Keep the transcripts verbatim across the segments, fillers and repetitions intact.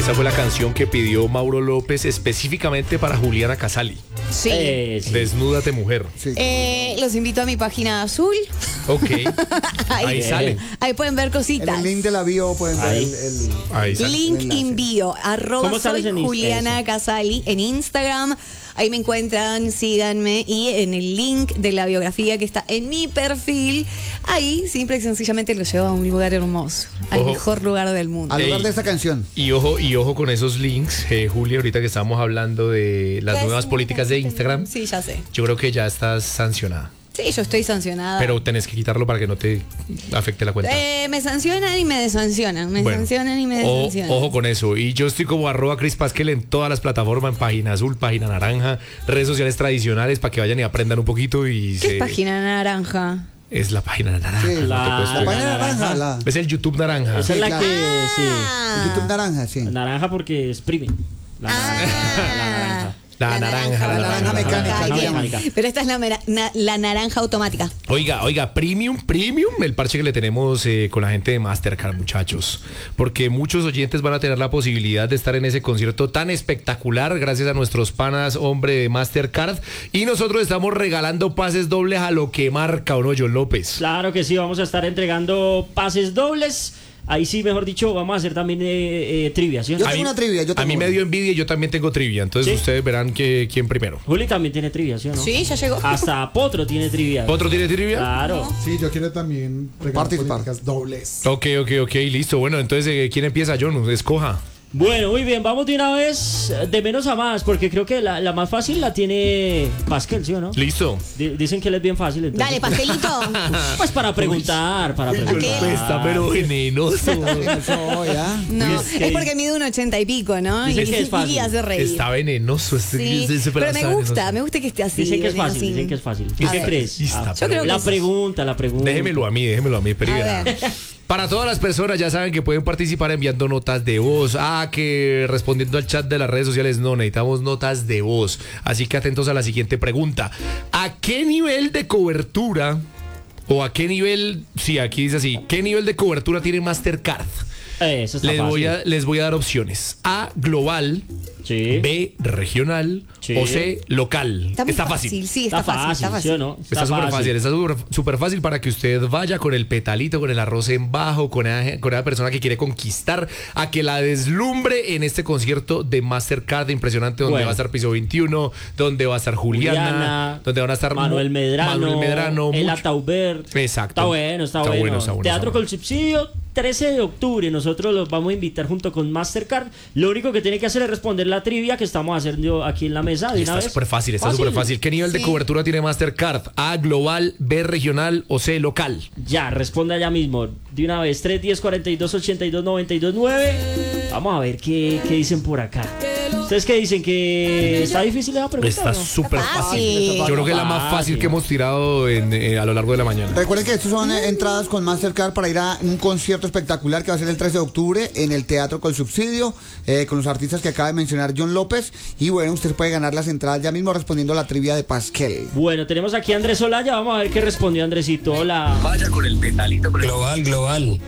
Esa fue la canción que pidió Mauro López específicamente para Juliana Casali. Sí. Eh, sí. Desnúdate, mujer. Sí. Eh, los invito a mi página azul. Ok. Ahí, Ahí sale. ahí pueden ver En cositas. el link de la bio pueden ver Ahí. el, el- Ahí sale. Link el enlace. envío, arroba ¿Cómo sales soy en Inst- Juliana eso? Casali en Instagram. Ahí me encuentran, síganme. Y en el link de la biografía que está en mi perfil, ahí simple y sencillamente lo llevo a un lugar hermoso, al Ojo. mejor lugar del mundo. al lugar Ey. de esta canción. Y ojo, y ojo con esos links, eh, Julia, ahorita que estamos hablando de las nuevas políticas de Instagram, Sí, ya sé. yo creo que ya estás sancionada. Sí, yo estoy sancionada. Pero tenés que quitarlo para que no te afecte la cuenta. Eh, me sancionan y me desancionan. Me Bueno, sancionan y me o- desancionan. ojo con eso. Y yo estoy como arroba Cris Pasquel en todas las plataformas, en página azul, página naranja, redes sociales tradicionales para que vayan y aprendan un poquito. Y ¿Qué se- es página naranja? Es la página naranja. Sí, no te la- puedes La creer. página naranja, la, Es el YouTube naranja. Esa es la claro. que, sí. el YouTube naranja, sí. Naranja porque es premium. La naranja. La naranja. La naranja, la naranja mecánica, Ay, no bien. mecánica. Pero esta es la, mera- na- la naranja automática. Oiga, oiga, premium, premium, el parche que le tenemos eh, con la gente de Mastercard, muchachos. Porque muchos oyentes van a tener la posibilidad de estar en ese concierto tan espectacular gracias a nuestros panas, hombre, de Mastercard. Y nosotros estamos regalando pases dobles a lo que marca, ¿o no, John López? Claro que sí, vamos a estar entregando pases dobles. Ahí sí, mejor dicho, vamos a hacer también eh, eh, trivia, ¿sí? o no? Yo tengo una trivia, yo a tengo mí me una. dio envidia y yo también tengo trivia. Entonces ¿Sí? ustedes verán que, quién primero. Juli también tiene trivia, ¿sí o no? Sí, ya llegó. Hasta Potro tiene trivia. ¿Otro tiene trivia? Claro. Sí, yo quiero también regalar Participar. políticas dobles. Ok, ok, ok, listo. Bueno, entonces, eh, ¿quién empieza, John? Escoja. Bueno, muy bien, vamos de una vez de menos a más, porque creo que la, la más fácil la tiene Pascal, ¿sí o no? Listo. Di- dicen que él es bien fácil, entonces. Dale, pastelito. Pues para preguntar, para John preguntar. López está pero venenoso. Eso, ya. No, Es que- es porque mide un ochenta y pico, ¿no? Dicen y, que es fácil. y hace reír. Está venenoso. Este, Sí, ese- ese pero pedazo me está gusta, venenoso. me gusta que esté así. Dicen que es fácil, así. dicen que es fácil. A ¿Qué ver. crees? Está, Ah, Yo creo que la sí. pregunta, la pregunta. Déjemelo a mí, déjemelo a mí, A Perivera. ver. Para todas las personas ya saben que pueden participar enviando notas de voz. Ah, que respondiendo al chat de las redes sociales no, necesitamos notas de voz. Así que atentos a la siguiente pregunta. ¿A qué nivel de cobertura o a qué nivel, sí, aquí dice así, qué nivel de cobertura tiene Mastercard? Eh, Eso está Les fácil. voy, a, les voy a dar opciones. A, global. Sí. B, regional. Sí. O C, local. Está, muy Está fácil. Sí, está, fácil, está fácil. ¿sí o no? Está súper fácil, está súper- súper fácil para que usted vaya con el petalito, con el arroz en bajo, con esa, con esa persona que quiere conquistar, a que la deslumbre en este concierto de Mastercard impresionante, donde Bueno. va a estar Piso veintiuno, donde va a estar Juliana, Juliana, donde van a estar Manuel Medrano, Manuel Medrano, el mucho- Ataubert. Exacto. Está bueno, está, Está bueno. bueno, está bueno, Teatro está con bueno. subsidio, trece de octubre. Nosotros los vamos a invitar junto con Mastercard. Lo único que tiene que hacer es responder la trivia que estamos haciendo aquí en la mesa. De una Está vez. súper fácil, está súper fácil. ¿Qué nivel de Sí. cobertura tiene Mastercard? A, global, B, regional o C, local. Ya, responda ya mismo. De una vez, tres diez, cuarenta y dos, ochenta y dos, noventa y dos, nueve. Vamos a ver qué, qué dicen por acá. ¿Ustedes qué dicen? ¿Que está difícil la pregunta? Está o no? súper Está fácil. fácil. Yo creo que es la más fácil que hemos tirado en, eh, a lo largo de la mañana. Recuerden que estos son eh, entradas con Mastercard para ir a un concierto espectacular que va a ser el trece de octubre en el Teatro con Subsidio, eh, con los artistas que acaba de mencionar John López. Y bueno, usted puede ganar las entradas ya mismo respondiendo a la trivia de Pascal. Bueno, tenemos aquí a Andrés Olaya. Vamos a ver qué respondió Andresito. Hola. Vaya con el petalito. Global, global.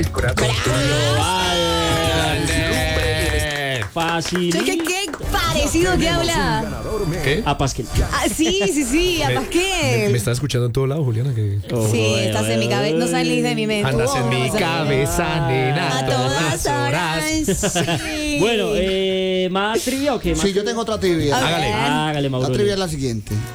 Global. Fácil. Che, ¿Qué, qué parecido que habla? ¿Qué? A Pascal. Ah, sí, sí, sí, a Me, Pasquel. me está escuchando en todo lado, Juliana. Que... Sí, estás en mi cabeza. No salís de mi mente. Andas en mi Oh, cabeza, nena, a todas horas. Sí. Bueno, eh, ¿más trivia o qué? ¿Más Sí, yo trivia? tengo otra trivia. A ver. Hágale. Hágale, La Mauro. trivia es la siguiente.